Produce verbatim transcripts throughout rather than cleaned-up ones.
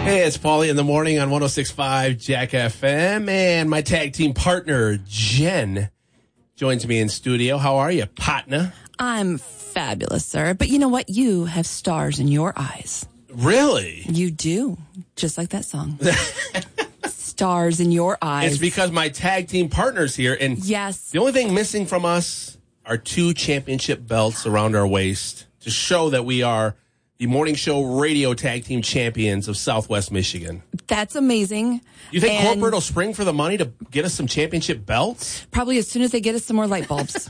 Hey, it's Paulie in the morning on one oh six point five Jack F M, and my tag team partner, Jen, joins me in studio. How are you, partner? I'm fabulous, sir. But you know what? You have stars in your eyes. Really? You do. Just like that song. Stars in your eyes. It's because my tag team partner's here, and yes. The only thing missing from us are two championship belts around our waist to show that we are the morning show radio tag team champions of Southwest Michigan. That's amazing. You think and corporate will spring for the money to get us some championship belts? Probably as soon as they get us some more light bulbs.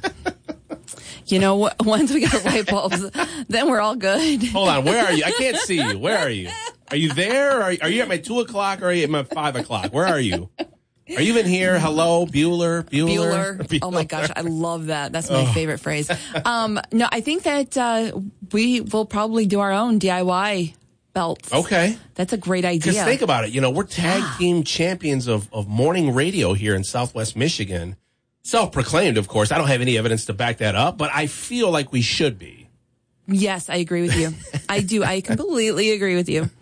You know, once we got light bulbs, then we're all good. Hold on, where are you? I can't see you. Where are you? Are you there? Or are, are you at my two o'clock or are you at my five o'clock? Where are you? Are you even here? Hello, Bueller? Bueller? Bueller. Bueller. Oh, my gosh. I love that. That's my oh. favorite phrase. Um, no, I think that uh, we will probably do our own D I Y belts. Okay. That's a great idea. Because think about it. You know, we're tag team champions of, of morning radio here in Southwest Michigan. Self-proclaimed, of course. I don't have any evidence to back that up, but I feel like we should be. Yes, I agree with you. I do. I completely agree with you.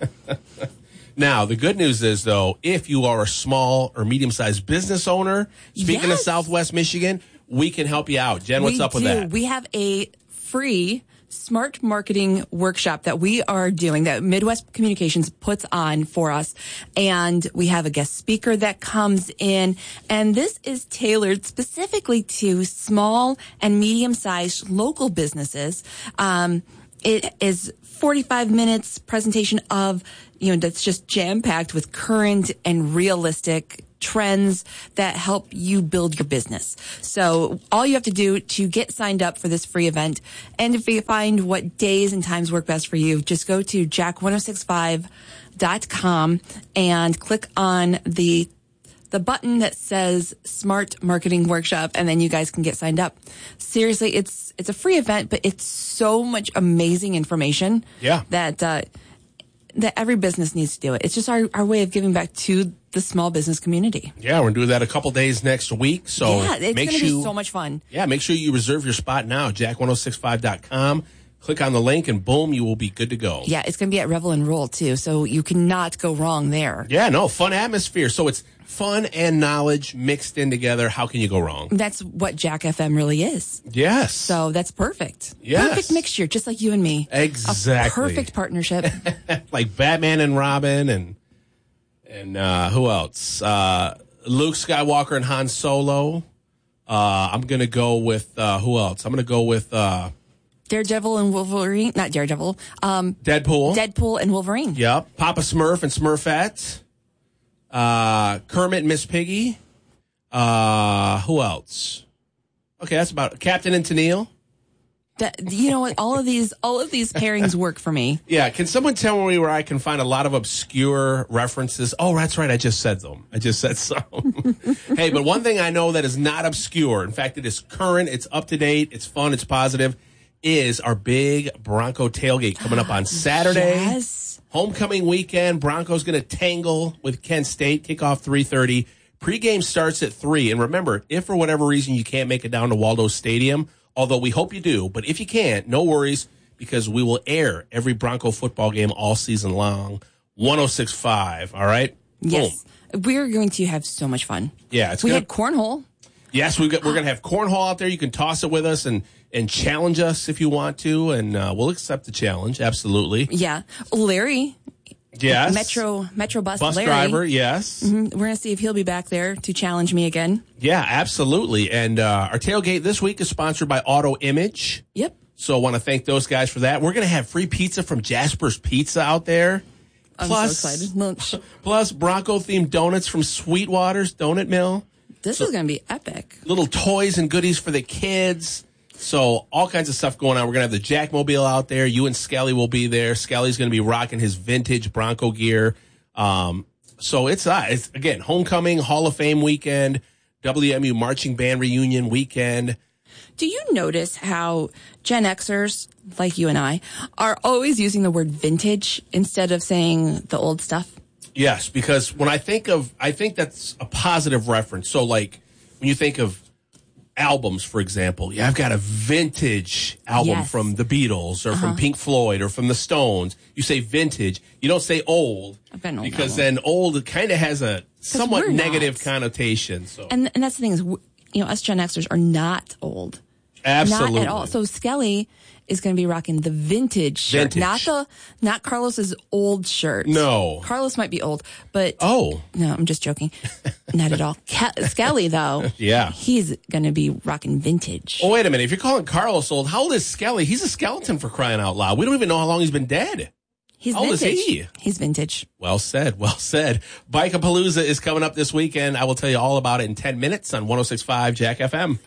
Now, the good news is, though, if you are a small or medium-sized business owner, speaking yes. of Southwest Michigan, we can help you out. Jen, what's we up with do. that? We have a free smart marketing workshop that we are doing, that Midwest Communications puts on for us. And we have a guest speaker that comes in. And this is tailored specifically to small and medium-sized local businesses. Um, it is forty-five minutes presentation of, you know, that's just jam-packed with current and realistic trends that help you build your business. So all you have to do to get signed up for this free event, and if you find what days and times work best for you, just go to jack ten sixty-five dot com and click on the the button that says Smart Marketing Workshop, and then you guys can get signed up. Seriously, it's it's a free event, but it's so much amazing information yeah. that uh, that every business needs to do it. It's just our, our way of giving back to the small business community. Yeah, we're going to do that a couple days next week. So yeah, it's going to be so much fun. Yeah, make sure you reserve your spot now, jack ten sixty-five dot com. Click on the link, and boom, you will be good to go. Yeah, it's going to be at Revel and Roll, too, so you cannot go wrong there. Yeah, no, fun atmosphere. So it's fun and knowledge mixed in together. How can you go wrong? That's what Jack F M really is. Yes. So that's perfect. Yes. Perfect mixture, just like you and me. Exactly. A perfect partnership. Like Batman and Robin, and and uh, who else? Uh, Luke Skywalker and Han Solo. Uh, I'm going to go with, uh, who else? I'm going to go with... Uh, Daredevil and Wolverine, not Daredevil. Um, Deadpool. Deadpool and Wolverine. Yep. Papa Smurf and Smurfette. Uh, Kermit and Miss Piggy. Uh, who else? Okay, that's about it. Captain and Tennille. That, you know what? All of these, all of these pairings work for me. Yeah. Can someone tell me where I can find a lot of obscure references? Oh, that's right. I just said them. I just said some. Hey, but one thing I know that is not obscure, in fact, it is current, it's up to date, it's fun, it's positive, is our big Bronco tailgate coming up on Saturday. Yes. Homecoming weekend. Broncos going to tangle with Kent State. Kickoff three thirty. Pregame starts at three. And remember, if for whatever reason you can't make it down to Waldo Stadium, although we hope you do, but if you can't, no worries, because we will air every Bronco football game all season long. one oh six point five, all right? Yes. Boom. We're going to have so much fun. Yeah. It's we gonna, had cornhole. Yes, we've got, we're going to have cornhole out there. You can toss it with us and, and challenge us if you want to, and uh, we'll accept the challenge, absolutely. Yeah. Larry. Yes. Metro Metro Bus, Bus Larry. driver, yes. Mm-hmm. We're going to see if he'll be back there to challenge me again. Yeah, absolutely. And uh, our tailgate this week is sponsored by Auto Image. Yep. So I want to thank those guys for that. We're going to have free pizza from Jasper's Pizza out there. I'm plus, so excited. Lunch. Plus Bronco-themed donuts from Sweetwater's Donut Mill. This so, is going to be epic. Little toys and goodies for the kids. So all kinds of stuff going on. We're going to have the Jackmobile out there. You and Skelly will be there. Skelly's going to be rocking his vintage Bronco gear. Um, so it's, uh, it's, again, homecoming, Hall of Fame weekend, W M U marching band reunion weekend. Do you notice how Gen Xers, like you and I, are always using the word vintage instead of saying the old stuff? Yes, because when I think of, I think that's a positive reference. So like when you think of albums, for example. Yeah, I've got a vintage album Yes. from the Beatles or from Pink Floyd or from the Stones. You say vintage. You don't say old. I've been old because album. then old kind of has a somewhat we're negative not. connotation. So And and that's the thing is, w- you know, us Gen Xers are not old. absolutely Not at all. So Skelly is going to be rocking the vintage shirt, Vintage. not the not Carlos's old shirt. No. Carlos might be old, but Oh. no, I'm just joking. Not at all. Ke- Skelly though, Yeah. he's going to be rocking vintage. Oh, wait a minute. If you're calling Carlos old, how old is Skelly? He's a skeleton for crying out loud. We don't even know how long he's been dead. He's how old is vintage. he? He's vintage. Well said. Well said. Bike-a-Palooza is coming up this weekend. I will tell you all about it in ten minutes on one oh six point five Jack F M.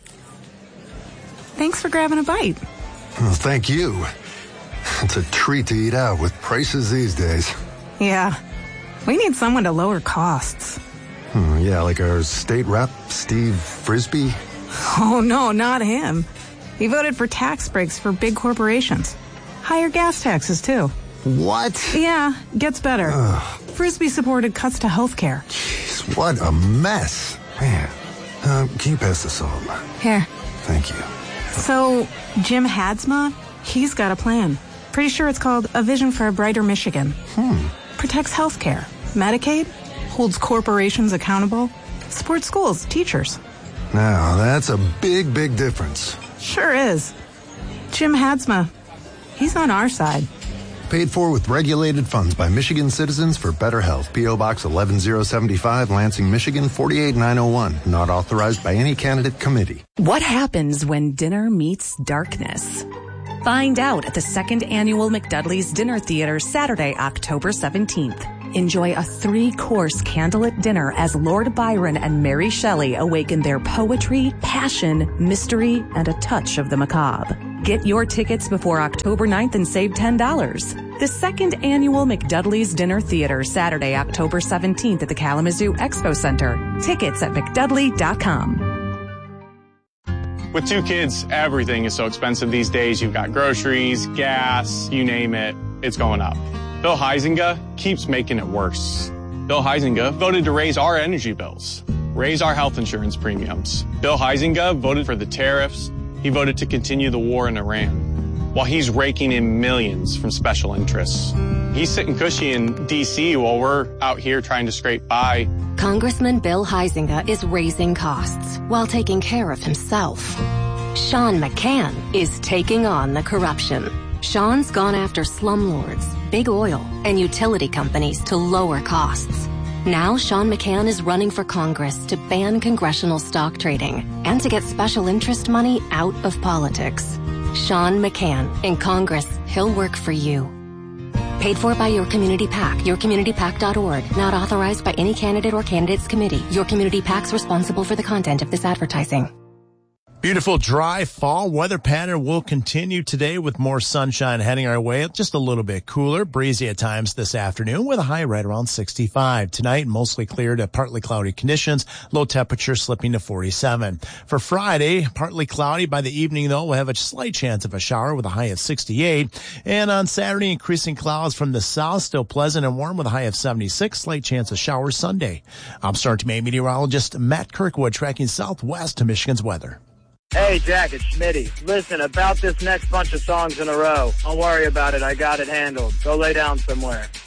Thanks for grabbing a bite. Well, thank you. It's a treat to eat out with prices these days. Yeah, we need someone to lower costs. Hmm, yeah, like our state rep, Steve Frisbee. Oh, no, not him. He voted for tax breaks for big corporations. Higher gas taxes, too. What? Yeah, gets better. Frisbee supported cuts to health care. Jeez, what a mess. Man, uh, can you pass the salt? Here. Thank you. So, Jim Hadsma, he's got a plan. Pretty sure it's called A Vision for a Brighter Michigan. Hmm. Protects health care, Medicaid, holds corporations accountable, supports schools, teachers. Now, that's a big, big difference. Sure is. Jim Hadsma, he's on our side. Paid for with regulated funds by Michigan Citizens for Better Health. P O. Box eleven oh seventy-five, Lansing, Michigan, forty-eight nine oh one. Not authorized by any candidate committee. What happens when dinner meets darkness? Find out at the second annual McDudley's Dinner Theater Saturday, October seventeenth. Enjoy a three-course candlelit dinner as Lord Byron and Mary Shelley awaken their poetry, passion, mystery, and a touch of the macabre. Get your tickets before October ninth and save ten dollars. The second annual McDudley's Dinner Theater Saturday, October seventeenth at the Kalamazoo Expo Center. Tickets at mcdudley dot com. With two kids, everything is so expensive these days. You've got groceries, gas, you name it, it's going up. Bill Huizenga keeps making it worse. Bill Huizenga voted to raise our energy bills, raise our health insurance premiums. Bill Huizenga voted for the tariffs. He voted to continue the war in Iran, while he's raking in millions from special interests. He's sitting cushy in D C while we're out here trying to scrape by. Congressman Bill Huizenga is raising costs while taking care of himself. Sean McCann is taking on the corruption. Sean's gone after slumlords, big oil, and utility companies to lower costs. Now Sean McCann is running for Congress to ban congressional stock trading and to get special interest money out of politics. Sean McCann. In Congress, he'll work for you. Paid for by Your Community PAC, your community pac dot org. Not authorized by any candidate or candidates committee. Your Community PAC's responsible for the content of this advertising. Beautiful dry fall weather pattern will continue today with more sunshine heading our way. Just a little bit cooler, breezy at times this afternoon with a high right around sixty-five. Tonight, mostly clear to partly cloudy conditions, low temperature slipping to forty-seven. For Friday, partly cloudy. By the evening, though, we'll have a slight chance of a shower with a high of sixty-eight. And on Saturday, increasing clouds from the south, still pleasant and warm with a high of seventy-six. Slight chance of showers Sunday. I'm Sergeant Maine meteorologist Matt Kirkwood tracking southwest to Michigan's weather. Hey, Jack, it's Schmitty. Listen, about this next bunch of songs in a row, don't worry about it. I got it handled. Go lay down somewhere.